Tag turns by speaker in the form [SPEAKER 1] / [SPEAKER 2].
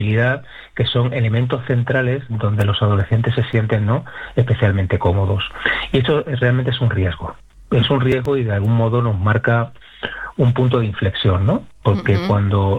[SPEAKER 1] accesibilidad, que son elementos centrales donde los adolescentes se sienten, ¿no?, especialmente cómodos. Y esto realmente es un riesgo. Es un riesgo y de algún modo nos marca un punto de inflexión, ¿no? Porque cuando